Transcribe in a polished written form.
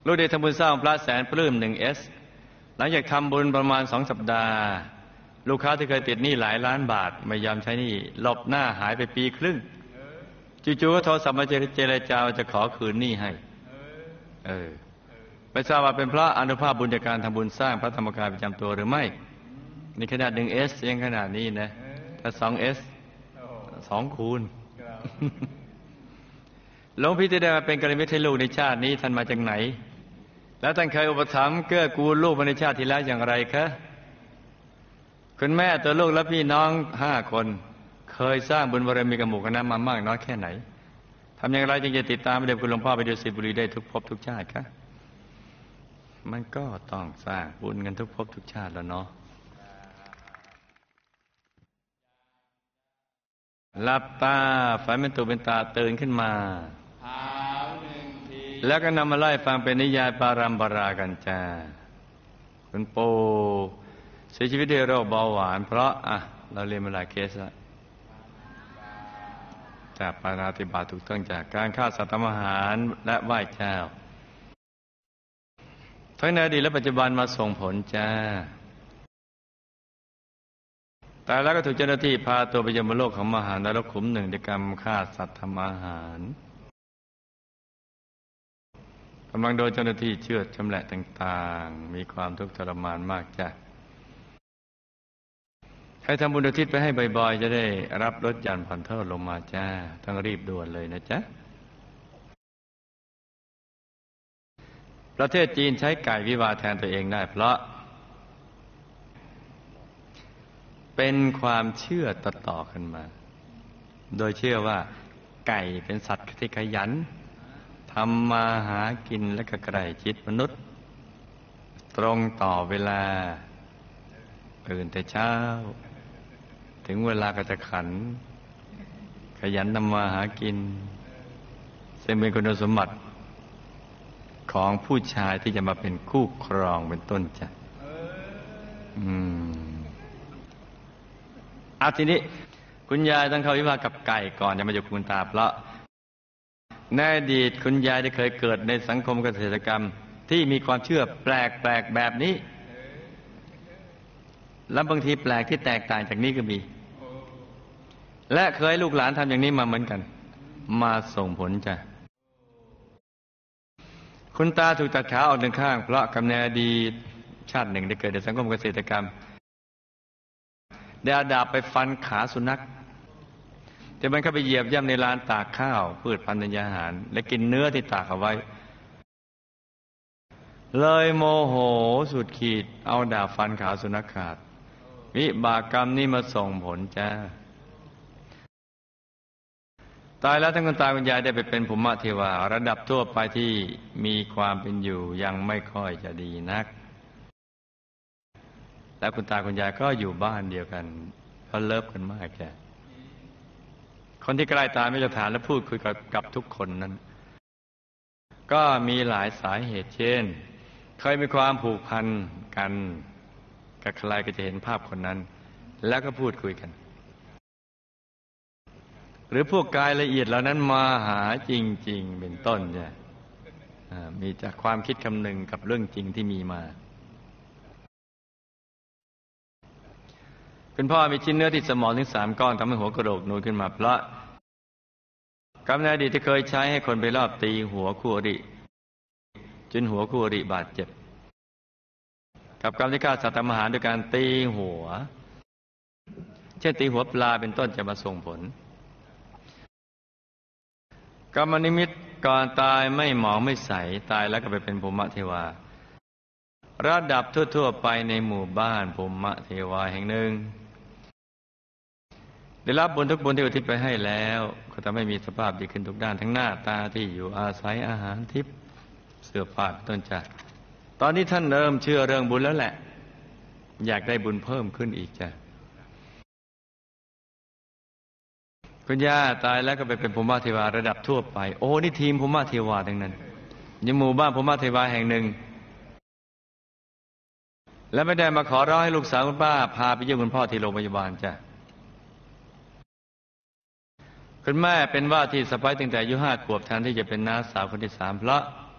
ลูกได้ทำบุญสร้างพระแสนปลื้ม1S หลังจากทำบุญประมาณ2 สัปดาห์ลูกค้าที่เคยติดหนี้หลายล้านบาทไม่ยอมใช้หนี้หลบหน้าหายไปปีครึ่งจู่ๆก็โทรศัพท์มาเจรจาจะขอคืนหนี้ให้ไม่ทราบว่าเป็นเพราะอานุภาพบุญจากการทำบุญสร้างพระธรรมกายประจำตัวหรือไม่ในขนาด1S ยังขนาดนี้นะถ้า2S 2 คูณ หลวงพี่ที่ได้มาเป็นกัลยาณมิตรให้ลูกในชาตินี้ท่านมาจากไหนแล้วท่านเคยอุปถัมภ์เกื้อกูลลูกมาในชาติที่แล้วอย่างไรคะคุณแม่ตัวลูกและพี่น้อง5 คนเคยสร้างบุญบารมีกับหมู่คณะมามากน้อยแค่ไหนทำอย่างไรจึงจะติดตามไปเด็กคุณหลวงพ่อไปดูสิบุรีได้ทุกภพทุกชาติคะมันก็ต้องสร้างบุญกันทุกภพทุกชาติแล้วเนาะหลับตาฝันเป็นตุเป็นตาตื่นขึ้นมาแล้วก็นำมาไล่ฟังเป็นนิยายปารัมปรากันจ้าคุณปู่เสียชีวิตด้วยโรคเบาหวานเพราะเราเรียนมาหลายเคสแล้วจากปาณาติบาตถูกต้องจากการฆ่าสัตว์ทำอาหารและไหว้เจ้าทั้งในอดีตและปัจจุบันมาส่งผลจ้าแต่แล้วก็ถูกเจ้าหน้าที่พาตัวไปยมโลกของมหานรกขุม1ด้วยกรรมฆ่าสัตว์ทำอาหารกำลังโดนเจ้าหน้าที่เชือดชำแหละต่างๆมีความทุกข์ทรมานมากจ้ะใครทำบุญอุทิศไปให้บ่อยๆจะได้รับลดหย่อนผ่อนโทษลงมาจ้าต้องรีบด่วนเลยนะจ๊ะประเทศจีนใช้ไก่วิวาห์แทนตัวเองได้เพราะเป็นความเชื่อต่อๆกันมาโดยเชื่อว่าไก่เป็นสัตว์ที่ขยันทำมาหากินและก็ใกล้ชิดมนุษย์ตรงต่อเวลาตื่นแต่เช้าถึงเวลาก็จะขันขยันทำมาหากินซึ่งเป็นคุณสมบัติของผู้ชายที่จะมาเป็นคู่ครองเป็นต้นจ้ะทีนี้คุณยายต้องเข้าวิวาห์กับไก่ก่อนจะมาอยู่คุณตาเพราะในอดีตคุณยายได้เคยเกิดในสังคมเกษตรกรรมที่มีความเชื่อแปลกๆแบบนี้และบางทีแปลกที่แตกต่างจากนี้ก็มีและเคยลูกหลานทำอย่างนี้มาเหมือนกันมาส่งผลจ้ะคุณตาถูกตัดขาออก1 ข้างเพราะกำเนิดอดีตชาติหนึ่งได้เกิดในสังคมเกษตรกรรมได้เอาดาบไปฟันขาสุนัขแต่มันเข้าไปเหยียบย่ำในลานตากข้าวพืชพันธุ์ธัญญาหารและกินเนื้อที่ตากเอาไว้เลยโมโหสุดขีดเอาดาบฟันขาสุนัขขาดวิบากกรรมนี้มาส่งผลจ้าตายแล้วทั้งคุณตาคุณยายได้ไปเป็นภูมิเทวาระดับทั่วไปที่มีความเป็นอยู่ยังไม่ค่อยจะดีนักแล้วคุณตาคุณยายก็อยู่บ้านเดียวกันเพราะเลิฟกันมากจ้ะคนที่ใกล้ตายไม่จะถามและพูดคุยกับทุกคนนั้นก็มีหลายสาเหตุเช่นเคยมีความผูกพันกันกับใครก็จะเห็นภาพคนนั้นแล้วก็พูดคุยกันหรือพวกกายละเอียดเหล่านั้นมาหาจริงๆเป็นต้นเนี่ยมีจากความคิดคำนึงกับเรื่องจริงที่มีมาคุณพ่อมีชิ้นเนื้อที่สมองถึง3 ก้อนทำให้หัวกระโหลกนูนขึ้นมาเพราะกรรมในอดีตที่เคยใช้ให้คนไปรอบตีหัวคู่อริจนหัวคู่อริบาดเจ็บกับกรรมที่ฆ่าสัตว์ทำอาหารด้วยการตีหัวเช่นตีหัวปลาเป็นต้นจะมาส่งผลกรรมนิมิตก่อนตายไม่หมองไม่ใสตายแล้วก็ไปเป็นภูมิเทวาระดับทั่วๆไปในหมู่บ้านภูมิเทวาแห่งหนึ่งได้รับบุญทุกบุญที่อุทิศไปให้แล้วก็ทำให้มีสภาพดีขึ้นทุกด้านทั้งหน้าตาที่อยู่อาศัยอาหารทิพย์เสื้อผ้าต้นจากตอนนี้ท่านเริ่มเชื่อเรื่องบุญแล้วแหละอยากได้บุญเพิ่มขึ้นอีกจ้ะคุณย่าตายแล้วก็ไปเป็นภูมิเทวาระดับทั่วไปโอ้นี่ทีมภูมิเทวาทั้งนั้นยังหมู่บ้านภูมิเทวาแห่งหนึ่งและไม่ได้มาขอร้องให้ลูกสาวคุณป้าพาไปเยี่ยมคุณพ่อที่โรงพยาบาลจ้ะคุณแม่เป็นว่าที่สะใภ้ตั้งแต่อายุ5 ขวบแทนที่จะเป็นน้าสาวคนที่3เพราะ